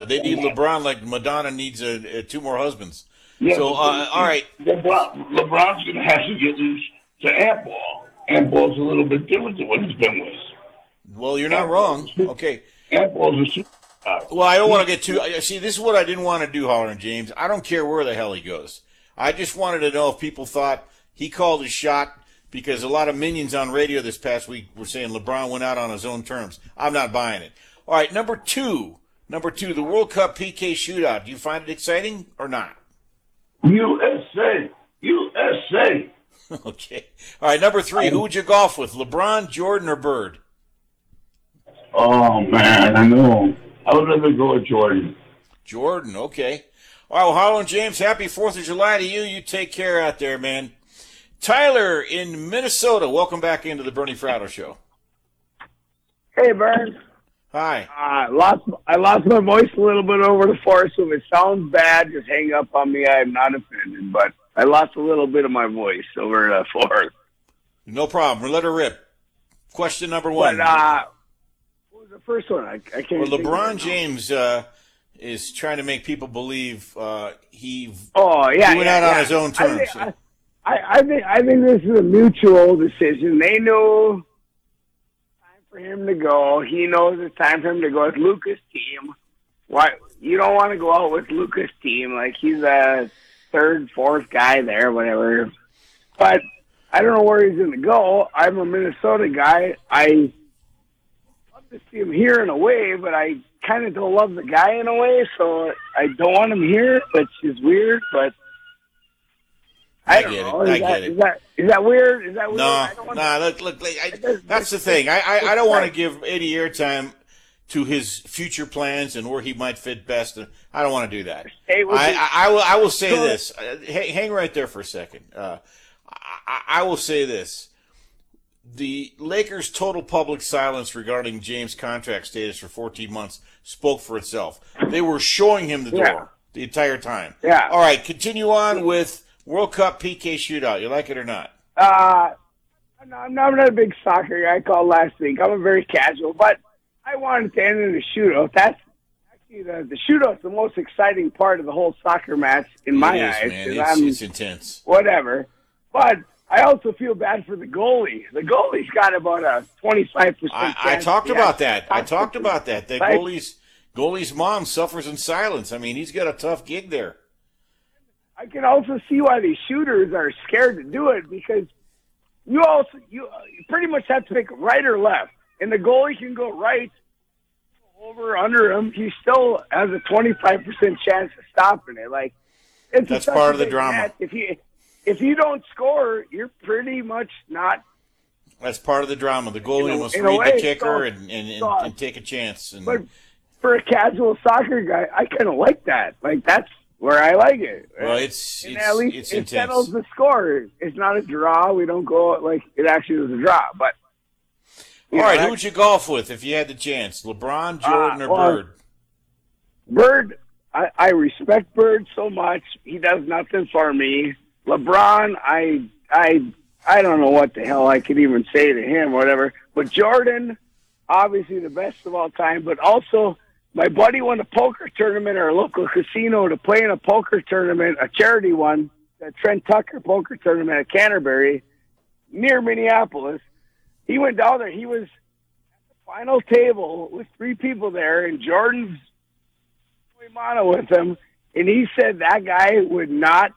They need LeBron like Madonna needs two more husbands. Yeah, so, all right. LeBron's going to have to get loose to Ant Ball. Ant Ball's a little bit different than what he's been with. Well, you're not wrong. Okay. Ant Ball's a superstar. Well, I don't want to get too. See, this is what I didn't want to do, Holler and James. I don't care where the hell he goes. I just wanted to know if people thought he called his shot, because a lot of minions on radio this past week were saying LeBron went out on his own terms. I'm not buying it. All right, number two, the World Cup PK shootout. Do you find it exciting or not? USA. Okay. All right, number three, who would you golf with, LeBron, Jordan, or Bird? Oh, man, I know. I would rather go with Jordan. Jordan, okay. All right, well, Harlan James, happy 4th of July to you. You take care out there, man. Tyler in Minnesota, welcome back into the Bernie Fratto Show. Hey, Burns. Hi. I lost my voice a little bit over the forest, so if it sounds bad, just hang up on me. I am not offended, but I lost a little bit of my voice over the forest. No problem. Let her rip. Question number one. But, what was the first one? I can't. Well, LeBron James is trying to make people believe he went out on his own terms. I think this is a mutual decision. They know time for him to go. He knows it's time for him to go. It's Luka's team. Why you don't want to go out with Luka's team? Like he's a third, fourth guy there, whatever. But I don't know where he's going to go. I'm a Minnesota guy. I love to see him here in a way, but I kind of don't love the guy in a way, so I don't want him here, which is weird, but I don't know. Is that weird? Is that weird? No. Look. That's the thing. I don't want to give Eddie airtime to his future plans and where he might fit best. I don't want to do that. I will say this. Hang right there for a second. I will say this. The Lakers' total public silence regarding James' contract status for 14 months spoke for itself. They were showing him the door the entire time. Yeah. All right, continue on with World Cup PK shootout. You like it or not? I'm not a big soccer guy. I called last week. I'm a very casual, but I wanted to end in a shootout. That's actually the shootout's the most exciting part of the whole soccer match in my eyes. Man. It's intense. Whatever. But I also feel bad for the goalie. The goalie's got about a 25% chance. I talked about that. That goalie's mom suffers in silence. I mean, he's got a tough gig there. I can also see why these shooters are scared to do it, because you pretty much have to pick right or left, and the goalie can go right, over under him. He still has a 25% chance of stopping it. Like that's part of the drama. If you don't score, you're pretty much not. That's part of the drama. The goalie must read the kicker and take a chance. But for a casual soccer guy, I kind of like that. Like that's where I like it. Well, it's at least it's it intense. settles the score. It's not a draw. We don't go like it actually was a draw. But all right, who would you golf with if you had the chance? LeBron, Jordan, or Bird? Bird. I respect Bird so much. He does nothing for me. LeBron, I don't know what the hell I could even say to him or whatever. But Jordan, obviously the best of all time, but also my buddy won a poker tournament at our local casino to play in a poker tournament, a charity one, the Trent Tucker poker tournament at Canterbury near Minneapolis. He went down there. He was at the final table with 3 people there, and Jordan's mono with him, and he said that guy would not.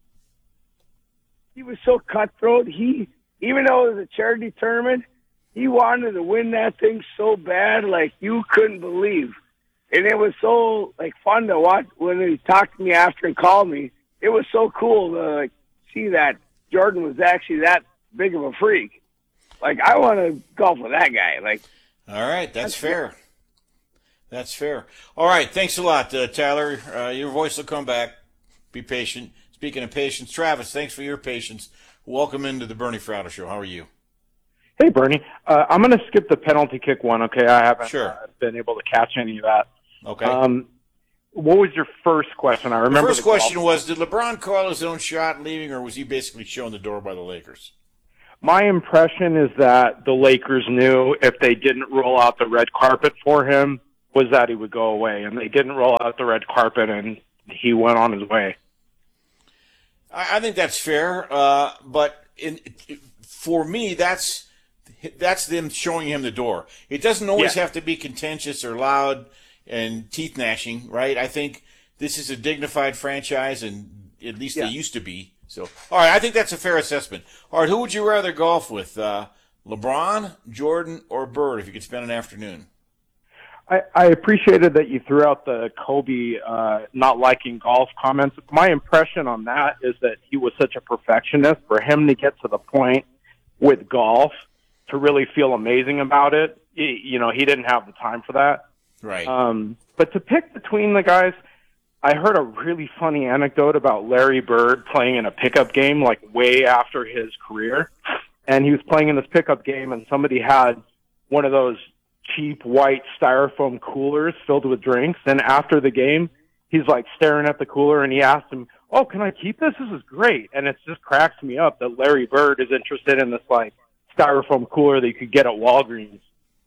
He was so cutthroat. Even though it was a charity tournament, he wanted to win that thing so bad, like you couldn't believe. And it was so fun to watch when he talked to me after and called me. It was so cool to see that Jordan was actually that big of a freak. I want to golf with that guy. All right, that's fair. That's fair. All right, thanks a lot, Tyler. Your voice will come back. Be patient. Speaking of patience, Travis, thanks for your patience. Welcome into the Bernie Fratto Show. How are you? Hey, Bernie. I'm going to skip the penalty kick one, okay? I haven't been able to catch any of that. Okay. What was your first question? I remember the first question was, did LeBron call his own shot leaving, or was he basically shown the door by the Lakers? My impression is that the Lakers knew if they didn't roll out the red carpet for him, was that he would go away, and they didn't roll out the red carpet, and he went on his way. I think that's fair, but for me, that's them showing him the door. It doesn't always have to be contentious or loud and teeth gnashing, right? I think this is a dignified franchise, and at least they used to be. So, all right, I think that's a fair assessment. All right, who would you rather golf with, LeBron, Jordan, or Bird, if you could spend an afternoon? I appreciated that you threw out the Kobe not liking golf comments. My impression on that is that he was such a perfectionist. For him to get to the point with golf to really feel amazing about it, he didn't have the time for that. Right. But to pick between the guys, I heard a really funny anecdote about Larry Bird playing in a pickup game like way after his career. And he was playing in this pickup game, and somebody had one of those cheap white styrofoam coolers filled with drinks. And after the game, he's like staring at the cooler, and he asked him, "Oh, can I keep this? This is great." And it just cracks me up that Larry Bird is interested in this like styrofoam cooler that you could get at Walgreens.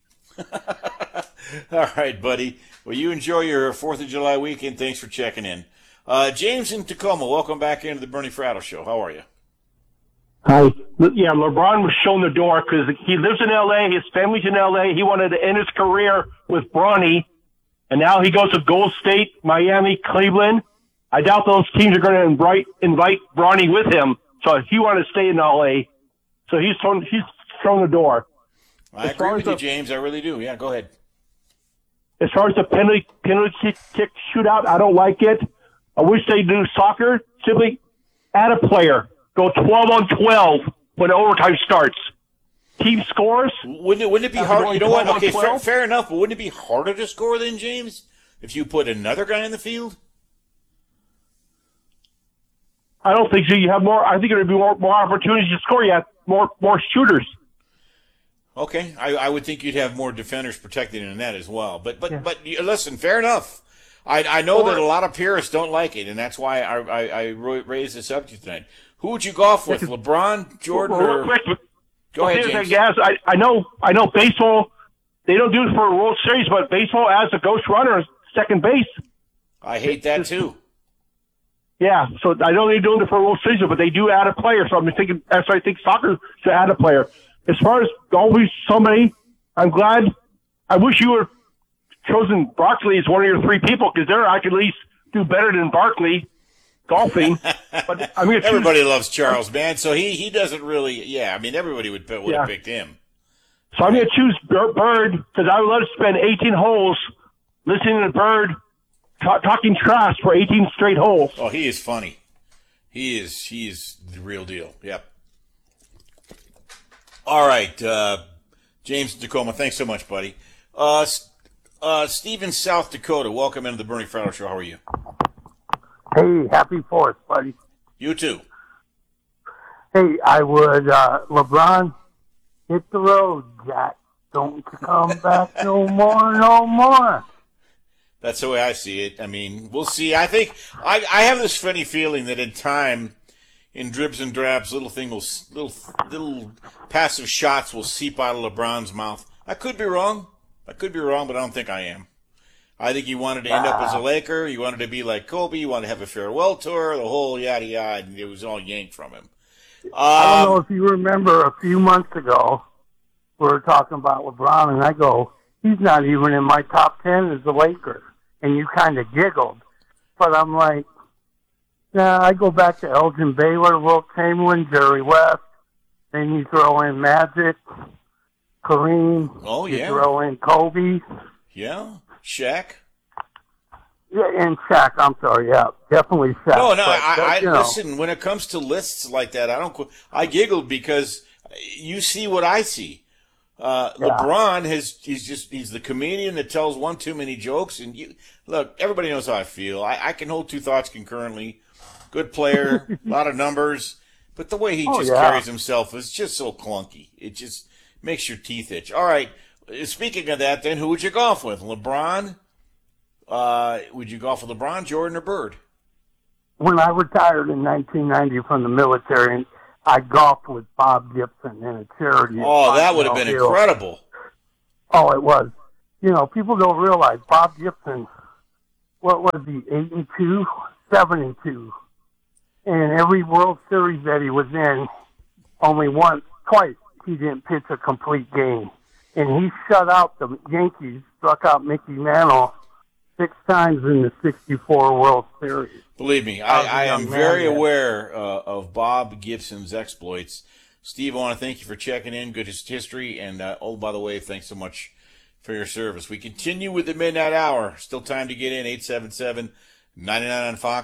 All right, buddy. Well, you enjoy your 4th of July weekend. Thanks for checking in. James in Tacoma, welcome back into the Bernie Fratto Show. How are you? Hi. Yeah, LeBron was shown the door because he lives in L.A., his family's in L.A., he wanted to end his career with Bronny, and now he goes to Gold State, Miami, Cleveland. I doubt those teams are going to invite Bronny with him, so he wanted to stay in L.A., so he's thrown the door. I agree with you, James. I really do. Yeah, go ahead. As far as the penalty kick shootout, I don't like it. I wish they do soccer. Simply add a player. Go 12-on-12 when overtime starts. Team scores. Wouldn't it be hard? You know what? Okay, fair enough. But wouldn't it be harder to score than James if you put another guy in the field? I don't think so. You have more. I think there would be more opportunities to score. You have more shooters. Okay, I would think you'd have more defenders protecting in that as well. But listen, fair enough. I know that a lot of purists don't like it, and that's why I raised the subject tonight. Who would you golf with, LeBron, Jordan, or... Go ahead, James. Yes, I know baseball, they don't do it for a World Series, but baseball adds a ghost runner at second base. I hate that, too. Yeah, so I know they're doing it for a World Series, but they do add a player, so I'm thinking, that's why I think soccer should add a player. As far as always somebody, I'm glad. I wish you would have chosen Barkley as one of your 3 people, because there I could at least do better than Barkley golfing. But I'm gonna everybody loves Charles, man. So he doesn't really. Yeah, I mean everybody would have picked him. So I'm going to choose Bird because I would love to spend 18 holes listening to Bird talking trash for 18 straight holes. Oh, he is funny. He is the real deal. Yep. All right, James Tacoma, thanks so much, buddy. Steve in South Dakota, welcome into the Bernie Fratto Show. How are you? Hey, happy 4th, buddy. You too. Hey, I would, LeBron, hit the road, Jack. Don't come back no more. That's the way I see it. I mean, we'll see. I think I have this funny feeling that in time, in dribs and drabs, little passive shots will seep out of LeBron's mouth. I could be wrong, but I don't think I am. I think he wanted to end up as a Laker. He wanted to be like Kobe. He wanted to have a farewell tour, the whole yada yada, and it was all yanked from him. I don't know if you remember a few months ago, we were talking about LeBron, and I go, he's not even in my top 10 as a Laker. And you kind of giggled. But I'm like, nah, I go back to Elgin Baylor, Wilt Chamberlain, Jerry West. Then you throw in Magic, Kareem. Oh, yeah. You throw in Kobe. Yeah, Shaq. Yeah, and Shaq. I'm sorry. Yeah, definitely Shaq. No, I listen. When it comes to lists like that, I giggled because you see what I see. LeBron he's the comedian that tells one too many jokes. And look, everybody knows how I feel. I can hold 2 thoughts concurrently. Good player, a lot of numbers, but the way he carries himself is just so clunky. It just makes your teeth itch. All right. Speaking of that, then who would you golf with? LeBron? Would you golf with LeBron, Jordan, or Bird? When I retired in 1990 from the military, I golfed with Bob Gibson in a charity. Oh, that would have been incredible. Oh, it was. people don't realize Bob Gibson, what was he, 8-2, 7-2. And every World Series that he was in, twice, he didn't pitch a complete game. And he shut out the Yankees, struck out Mickey Mantle 6 times in the 64 World Series. Believe me, I am very aware of Bob Gibson's exploits. Steve, I want to thank you for checking in. Good history. And, by the way, thanks so much for your service. We continue with the Midnight Hour. Still time to get in. 877-99 on Fox,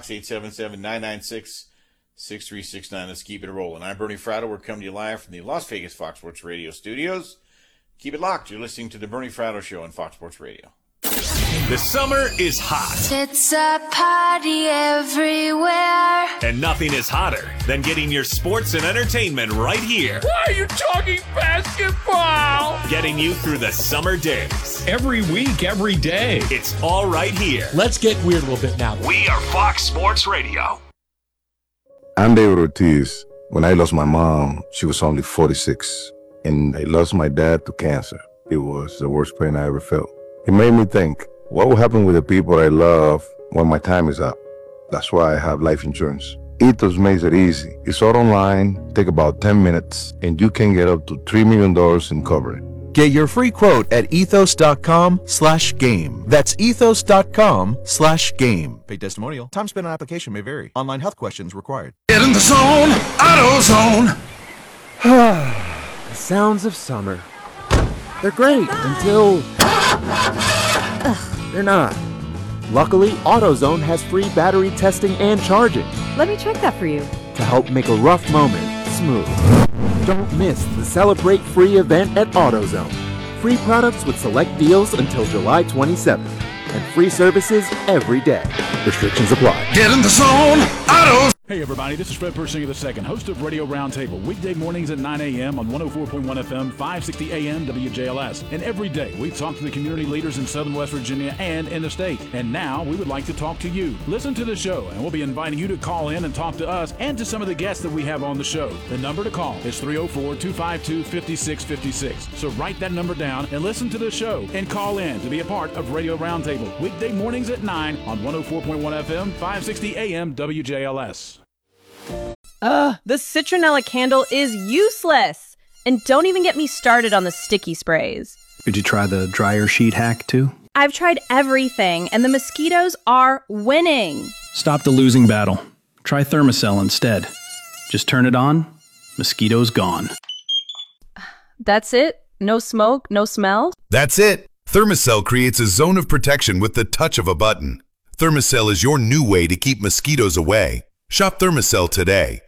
877-996-6369. Let's keep it rolling. I'm Bernie Fratto. We're coming to you live from the Las Vegas Fox Sports Radio studios. Keep it locked. You're listening to the Bernie Fratto Show on Fox Sports Radio. The summer is hot. It's a party everywhere. And nothing is hotter than getting your sports and entertainment right here. Why are you talking basketball? Getting you through the summer days. Every week, every day. It's all right here. Let's get weird a little bit now. We are Fox Sports Radio. I'm David Ortiz. When I lost my mom, she was only 46. And I lost my dad to cancer. It was the worst pain I ever felt. It made me think, what will happen with the people I love when my time is up? That's why I have life insurance. Ethos makes it easy. It's all online, take about 10 minutes, and you can get up to $3 million in coverage. Get your free quote at ethos.com/game. That's ethos.com/game. Paid testimonial. Time spent on application may vary. Online health questions required. Get in the zone, AutoZone. The sounds of summer. They're great until they're not. Luckily, AutoZone has free battery testing and charging. Let me check that for you. To help make a rough moment smooth. Don't miss the Celebrate Free event at AutoZone. Free products with select deals until July 27th. And free services every day. Restrictions apply. Get in the zone, AutoZone. Hey everybody, this is Fred Persinger II, host of Radio Roundtable, weekday mornings at 9 a.m. on 104.1 FM, 560 AM WJLS. And every day we talk to the community leaders in Southern West Virginia and in the state. And now we would like to talk to you. Listen to the show, and we'll be inviting you to call in and talk to us and to some of the guests that we have on the show. The number to call is 304-252-5656. So write that number down and listen to the show and call in to be a part of Radio Roundtable, weekday mornings at 9 on 104.1 FM, 560 AM WJLS. The citronella candle is useless. And don't even get me started on the sticky sprays. Did you try the dryer sheet hack too? I've tried everything, and the mosquitoes are winning. Stop the losing battle. Try Thermacell instead. Just turn it on, mosquitoes gone. That's it? No smoke, no smell? That's it. Thermacell creates a zone of protection with the touch of a button. Thermacell is your new way to keep mosquitoes away. Shop Thermacell today.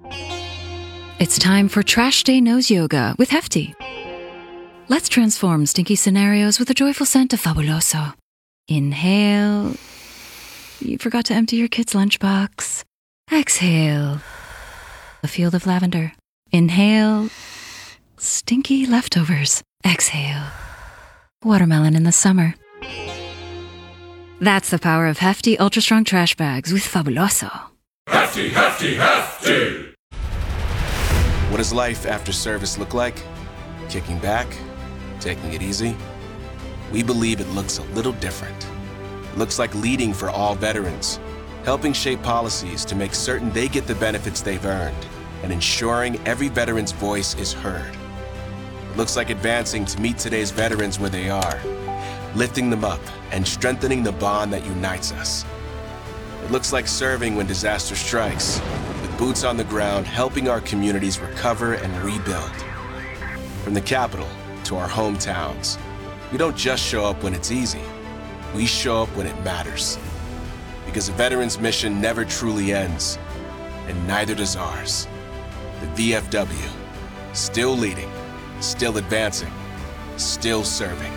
It's time for Trash Day Nose Yoga with Hefty. Let's transform stinky scenarios with a joyful scent of Fabuloso. Inhale. You forgot to empty your kid's lunchbox. Exhale. A field of lavender. Inhale. Stinky leftovers. Exhale. Watermelon in the summer. That's the power of Hefty Ultra Strong Trash Bags with Fabuloso. Hefty, hefty, hefty! What does life after service look like? Kicking back? Taking it easy? We believe it looks a little different. It looks like leading for all veterans, helping shape policies to make certain they get the benefits they've earned, and ensuring every veteran's voice is heard. It looks like advancing to meet today's veterans where they are, lifting them up and strengthening the bond that unites us. It looks like serving when disaster strikes, with boots on the ground helping our communities recover and rebuild. From the capital to our hometowns, we don't just show up when it's easy, we show up when it matters. Because a veteran's mission never truly ends, and neither does ours. The VFW, still leading, still advancing, still serving.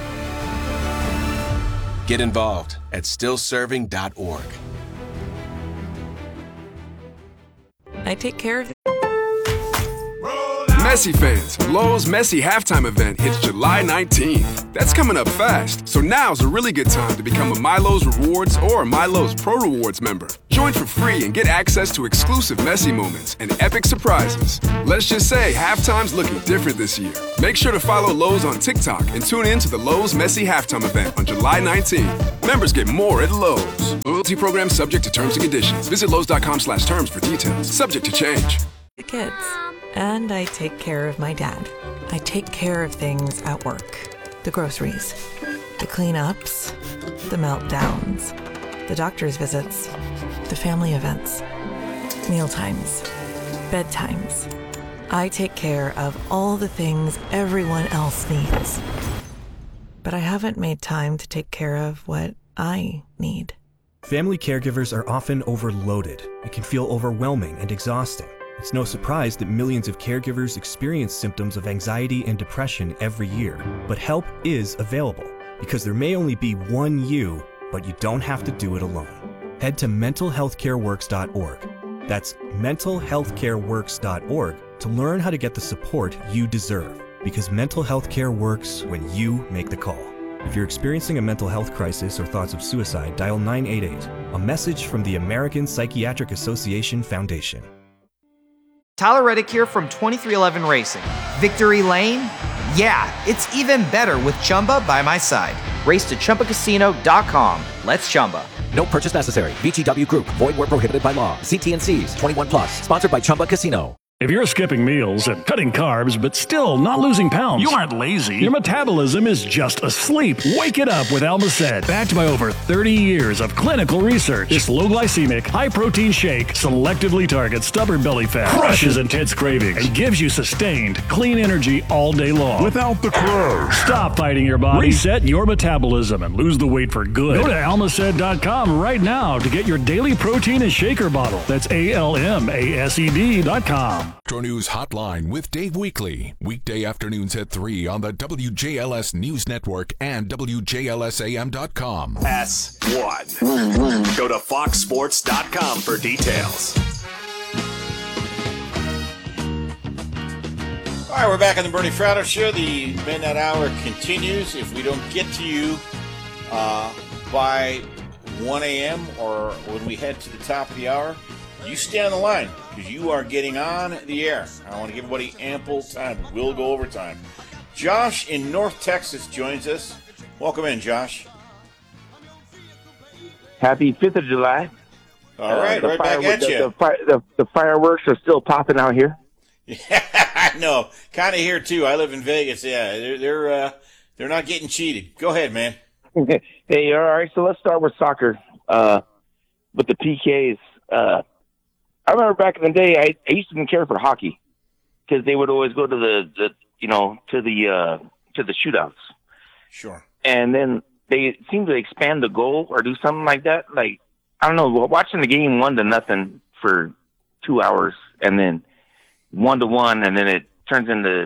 Get involved at stillserving.org. I take care of it. Messi fans, Lowe's Messi halftime event hits July 19th. That's coming up fast, so now's a really good time to become a MyLowe's Rewards or MyLowe's Pro Rewards member. Join for free and get access to exclusive Messi moments and epic surprises. Let's just say halftime's looking different this year. Make sure to follow Lowe's on TikTok and tune in to the Lowe's Messi halftime event on July 19th. Members get more at Lowe's. Loyalty program subject to terms and conditions. Visit Lowe's.com/terms for details. Subject to change. The kids. And I take care of my dad. I take care of things at work. The groceries, the cleanups, the meltdowns, the doctor's visits, the family events, mealtimes, bedtimes. I take care of all the things everyone else needs. But I haven't made time to take care of what I need. Family caregivers are often overloaded. It can feel overwhelming and exhausting. It's no surprise that millions of caregivers experience symptoms of anxiety and depression every year. But help is available, because there may only be one you, but you don't have to do it alone. Head to mentalhealthcareworks.org. That's mentalhealthcareworks.org to learn how to get the support you deserve, because mental health care works when you make the call. If you're experiencing a mental health crisis or thoughts of suicide, dial 988, a message from the American Psychiatric Association Foundation. Tyler Reddick here from 2311 Racing. Victory Lane? Yeah, it's even better with Chumba by my side. Race to ChumbaCasino.com. Let's Chumba. No purchase necessary. VGW Group. Void where prohibited by law. See T&Cs. 21 plus. Sponsored by Chumba Casino. If you're skipping meals and cutting carbs, but still not losing pounds, you aren't lazy. Your metabolism is just asleep. Wake it up with Almacet. Backed by over 30 years of clinical research, this low-glycemic, high-protein shake selectively targets stubborn belly fat, crushes intense cravings, and gives you sustained, clean energy all day long. Without the carbs. Stop fighting your body. Reset your metabolism and lose the weight for good. Go to Almacet.com right now to get your daily protein and shaker bottle. That's ALMASED.com. Metro News Hotline with Dave Weekly. Weekday afternoons at 3 on the WJLS News Network and WJLSAM.com. S1. Go to foxsports.com for details. All right, we're back on the Bernie Fratto Show. The Midnight Hour continues. If we don't get to you by 1 a.m. or when we head to the top of the hour, you stay on the line because you are getting on the air. I want to give everybody ample time. We'll go over time. Josh in North Texas joins us. Welcome in, Josh. Happy 5th of July. All right, right back at you. The fireworks are still popping out here. Yeah, I know. Kind of here, too. I live in Vegas. Yeah, they're not getting cheated. Go ahead, man. Hey, all right, so let's start with soccer. With the PKs. I remember back in the day, I used to care for hockey because they would always go to the shootouts. Sure. And then they seem to expand the goal or do something like that. Like, I don't know, watching the game 1-0 for 2 hours and then 1-1, and then it turns into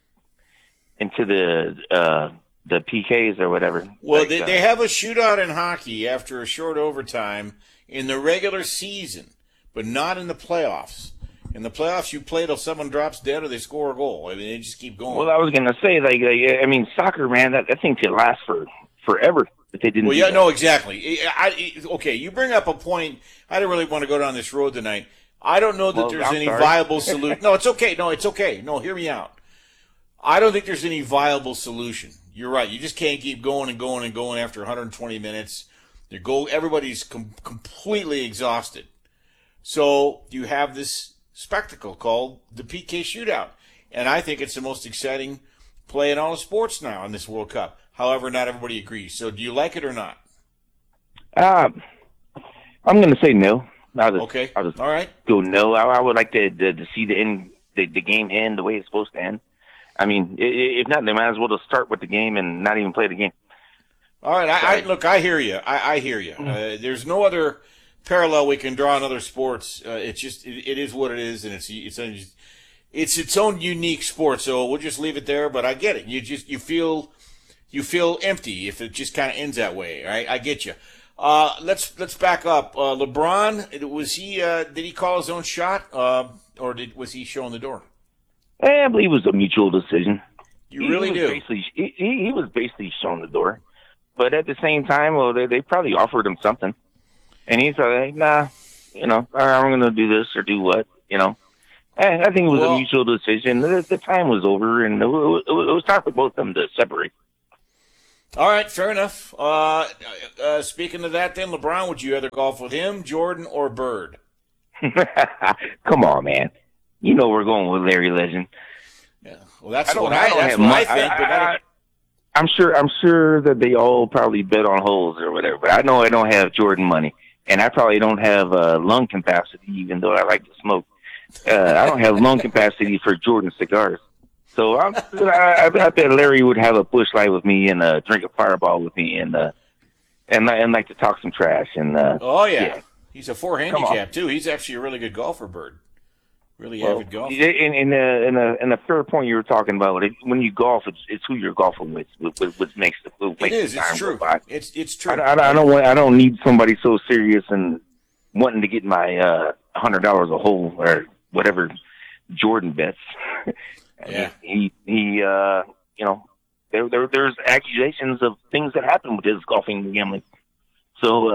the PKs or whatever. Well, they have a shootout in hockey after a short overtime in the regular season, but not in the playoffs. In the playoffs, you play till someone drops dead or they score a goal. I mean, they just keep going. Well, I was going to say, soccer, man, that thing could last for forever if they didn't. Well, yeah, no, exactly. Okay, you bring up a point. I didn't really want to go down this road tonight. I don't know that there's any viable solution. No, it's okay. No, hear me out. I don't think there's any viable solution. You're right. You just can't keep going and going and going after 120 minutes. Everybody's completely exhausted. So you have this spectacle called the PK shootout. And I think it's the most exciting play in all of sports now in this World Cup. However, not everybody agrees. So do you like it or not? I'm going to say no. Okay. I'll just all right. Go no. I would like to see the game end the way it's supposed to end. I mean, if not, they might as well just start with the game and not even play the game. All right. Look, I hear you. I hear you. There's no other parallel we can draw in other sports. It's just it is what it is, and it's its own unique sport. So we'll just leave it there. But I get it. You feel empty if it just kind of ends that way. Right? I get you. Let's back up. LeBron, did he call his own shot, or was he showing the door? I believe it was a mutual decision. You really do. He was basically shown the door. But at the same time, well, they probably offered him something. And he's like, nah, I'm going to do this or do what, I think it was a mutual decision. The time was over, and it was time for both of them to separate. All right, fair enough. Speaking of that, then, LeBron, would you rather golf with him, Jordan, or Bird? Come on, man. You know we're going with Larry Legend. Yeah, well, that's what I think. I'm sure that they all probably bet on holes or whatever. But I know I don't have Jordan money, and I probably don't have lung capacity, even though I like to smoke. I don't have lung capacity for Jordan cigars. So I bet Larry would have a Busch Light with me and drink a Fireball with me and like to talk some trash. And yeah. He's a 4 handicap too. He's actually a really good golfer, Bird. Really avid golfer. In a fair point you were talking about, when you golf, it's who you're golfing with, which makes the it is. It's true. It's true. I don't need somebody so serious and wanting to get my $100 a hole or whatever Jordan bets. Yeah. There's accusations of things that happen with his golfing and gambling. So,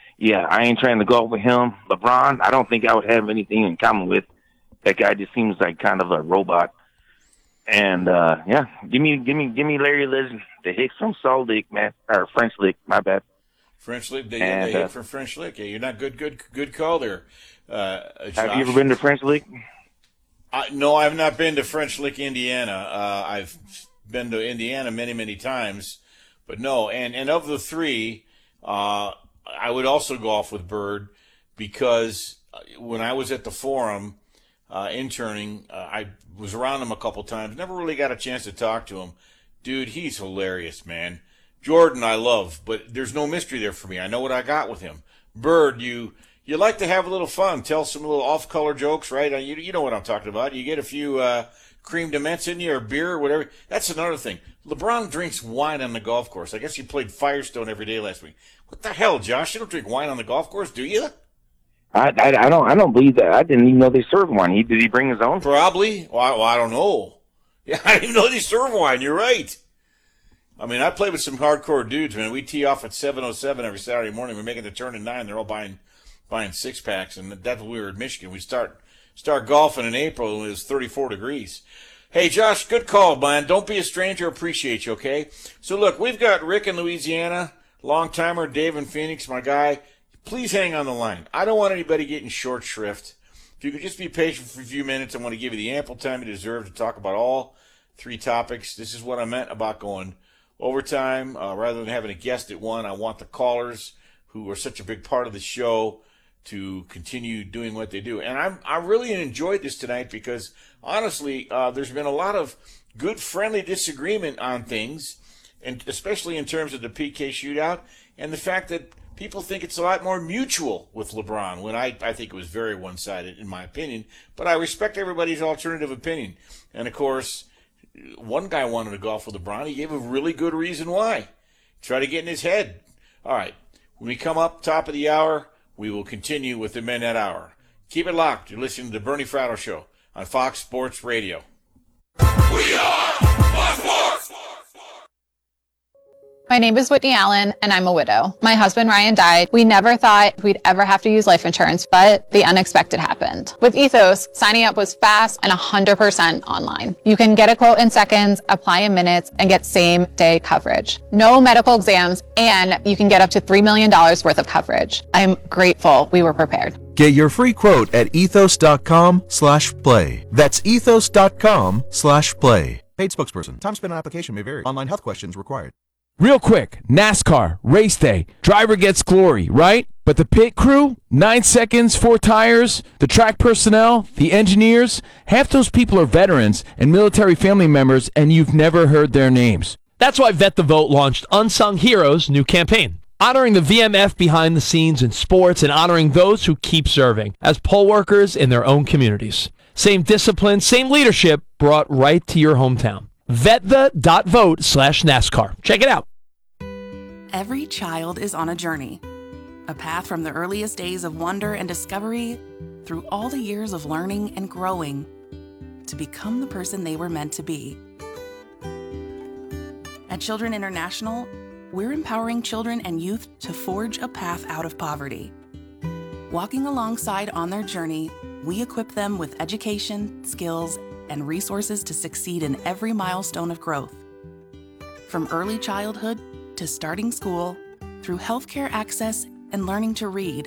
I ain't trying to golf with him. LeBron, I don't think I would have anything in common with. That guy just seems like kind of a robot. And, give me Larry Legend, the Hicks from Salt Lick, man, or French Lick, my bad. French Lick, they hit from French Lick. Yeah, you're not good call there, Josh. Have you ever been to French Lick? No, I've not been to French Lick, Indiana. I've been to Indiana many, many times, but no. And of the three, I would also golf with Bird because when I was at the Forum interning, I was around him a couple times. Never really got a chance to talk to him. Dude, he's hilarious, man. Jordan, I love, but there's no mystery there for me. I know what I got with him. Bird, you like to have a little fun, tell some little off-color jokes, right? You know what I'm talking about. You get a few cream de menthe in you or beer or whatever. That's another thing. LeBron drinks wine on the golf course. I guess he played Firestone every day last week. What the hell, Josh? You don't drink wine on the golf course, do you? I don't believe that. I didn't even know they served wine. Did he bring his own? Probably. Well, I don't know. Yeah, I didn't even know they serve wine. You're right. I mean, I play with some hardcore dudes, man. We tee off at 7:07 every Saturday morning. We're making the turn at 9. They're all buying 6-packs, and that's when we were in Michigan. We start golfing in April, and it was 34 degrees. Hey, Josh, good call, man. Don't be a stranger. Appreciate you, okay? So, look, we've got Rick in Louisiana, long-timer, Dave in Phoenix, my guy. Please hang on the line. I don't want anybody getting short shrift. If you could just be patient for a few minutes, I want to give you the ample time you deserve to talk about all 3 topics. This is what I meant about going overtime. Rather than having a guest at one, I want the callers who are such a big part of the show to continue doing what they do. And I really enjoyed this tonight because, honestly, there's been a lot of good, friendly disagreement on things, and especially in terms of the PK shootout and the fact that people think it's a lot more mutual with LeBron, when I think it was very one-sided, in my opinion. But I respect everybody's alternative opinion. And, of course, one guy wanted to golf with LeBron. He gave a really good reason why. Try to get in his head. All right. When we come up top of the hour, we will continue with the Men at Hour. Keep it locked. You're listening to the Bernie Fratto Show on Fox Sports Radio. We are Fox Sports. My name is Whitney Allen, and I'm a widow. My husband, Ryan, died. We never thought we'd ever have to use life insurance, but the unexpected happened. With Ethos, signing up was fast and 100% online. You can get a quote in seconds, apply in minutes, and get same-day coverage. No medical exams, and you can get up to $3 million worth of coverage. I'm grateful we were prepared. Get your free quote at ethos.com/play. That's ethos.com/play. Paid spokesperson. Time spent on application may vary. Online health questions required. Real quick, NASCAR, race day, driver gets glory, right? But the pit crew, 9 seconds, 4 tires, the track personnel, the engineers, half those people are veterans and military family members, and you've never heard their names. That's why Vet the Vote launched Unsung Heroes' new campaign, honoring the VMF behind the scenes in sports and honoring those who keep serving as poll workers in their own communities. Same discipline, same leadership brought right to your hometown. VetThe.vote/NASCAR. Check it out. Every child is on a journey. A path from the earliest days of wonder and discovery through all the years of learning and growing. to become the person they were meant to be. At Children International, we're empowering children and youth to forge a path out of poverty. Walking alongside on their journey, we equip them with education, skills, and resources to succeed in every milestone of growth. From early childhood to starting school, through healthcare access and learning to read,